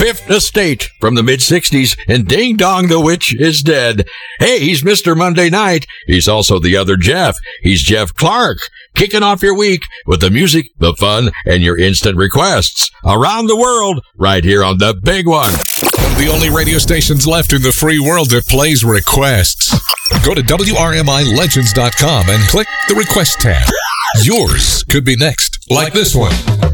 Fifth Estate from the mid-'60s, and Ding Dong the Witch is Dead. Hey, he's Mr. Monday Night. He's also the other Jeff. He's Jeff Clark, kicking off your week with the music, the fun, and your instant requests. Around the world, right here on the big one. One of the only radio stations left in the free world that plays requests. Go to WRMILegends.com and click the request tab. Yours could be next, like this one.